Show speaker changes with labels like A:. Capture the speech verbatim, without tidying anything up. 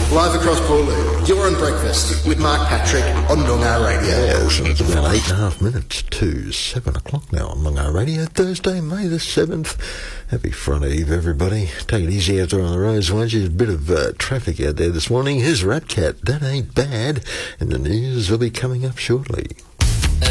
A: Live across Portland, you're on Breakfast with Mark Patrick on Noongar Radio.
B: Yes, and it's about eight and a half minutes to seven o'clock now on Noongar Radio, Thursday, May the seventh. Happy Friday Eve, everybody. Take it easy out there on the roads, won't you? There's a bit of uh, traffic out there this morning. Here's Rat Cat, That Ain't Bad, and the news will be coming up shortly.